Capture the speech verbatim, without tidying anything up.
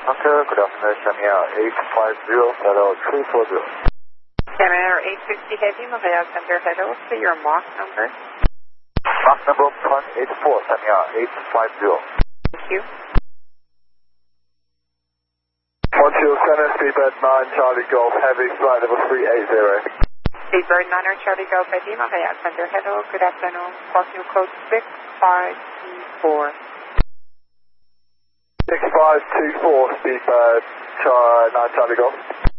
Center, good afternoon, Shamia eight five zero, Shadow three four zero. Shamia eight sixty Heavy, Montreal Center, hello, say your Mach number. Mach number one eight four, Shamia eight five zero. Thank you. one two center, Speedbird nine, Charlie Golf, Heavy, flight level three eight zero. Speedbird niner, Charlie Golf, Heavy, Montreal Center, hello, good afternoon, Crossing code six five two four. six five two four, Speedbird nine, Charlie Golf.